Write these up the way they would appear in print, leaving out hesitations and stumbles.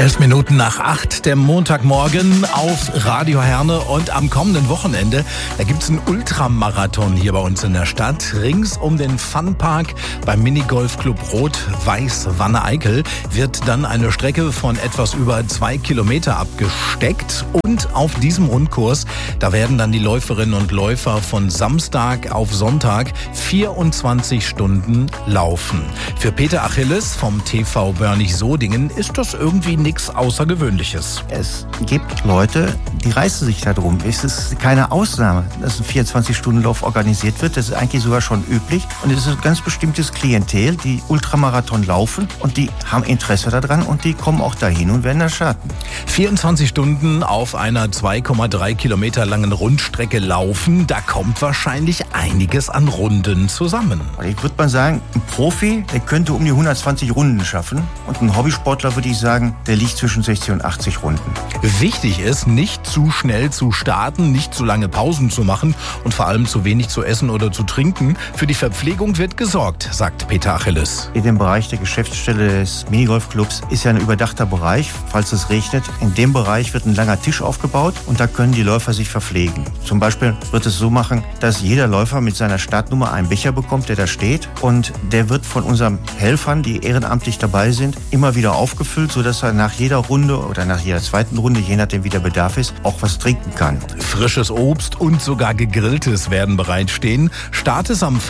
11 Minuten nach 8, der Montagmorgen auf Radio Herne, und am kommenden Wochenende, da gibt's einen Ultramarathon hier bei uns in der Stadt. Rings um den Funpark beim Minigolfclub Rot-Weiß Wanne-Eickel wird dann eine Strecke von etwas über 2 Kilometer abgesteckt, und auf diesem Rundkurs, da werden dann die Läuferinnen und Läufer von Samstag auf Sonntag 24 Stunden laufen. Für Peter Achilles vom TV Börnig-Sodingen ist das irgendwie nichts Außergewöhnliches. Es gibt Leute, die reißen sich da drum. Es ist keine Ausnahme, dass ein 24-Stunden-Lauf organisiert wird. Das ist eigentlich sogar schon üblich. Und es ist ein ganz bestimmtes Klientel, die Ultramarathon laufen, und die haben Interesse daran und die kommen auch dahin und werden das starten. 24 Stunden auf einer 2,3 Kilometer langen Rundstrecke laufen, da kommt wahrscheinlich einiges an Runden zusammen. Ich würde mal sagen, ein Profi, der könnte um die 120 Runden schaffen, und ein Hobbysportler, würde ich sagen, der liegt zwischen 60 und 80 Runden. Wichtig ist, nicht zu schnell zu starten, nicht zu lange Pausen zu machen und vor allem zu wenig zu essen oder zu trinken. Für die Verpflegung wird gesorgt, sagt Peter Achilles. In dem Bereich der Geschäftsstelle des Minigolfclubs ist ja ein überdachter Bereich, falls es regnet. In dem Bereich wird ein langer Tisch aufgebaut, und da können die Läufer sich verpflegen. Zum Beispiel wird es so machen, dass jeder Läufer mit seiner Startnummer einen Becher bekommt, der da steht, und der wird von unseren Helfern, die ehrenamtlich dabei sind, immer wieder aufgefüllt, sodass er nach jeder Runde oder nach jeder zweiten Runde, je nachdem wie der Bedarf ist, auch was trinken kann. Frisches Obst und sogar gegrilltes werden bereitstehen. Start ist am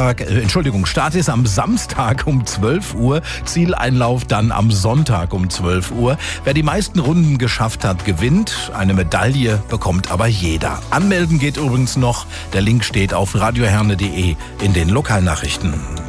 Samstag um 12 Uhr, Zieleinlauf dann am Sonntag um 12 Uhr. Wer die meisten Runden geschafft hat, gewinnt. Eine Medaille bekommt aber jeder. Anmelden geht übrigens noch. Der Link steht auf radioherne.de in den Lokalnachrichten.